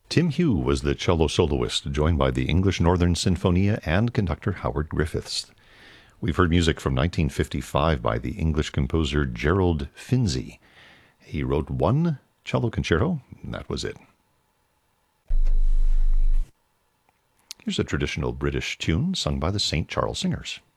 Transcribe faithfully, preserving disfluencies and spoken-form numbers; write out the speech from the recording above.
Tim Hugh was the cello soloist, joined by the English Northern Sinfonia and conductor Howard Griffiths. We've heard music from nineteen fifty-five by the English composer Gerald Finzi. He wrote one cello concerto, and that was it. Here's a traditional British tune sung by the Saint Charles Singers.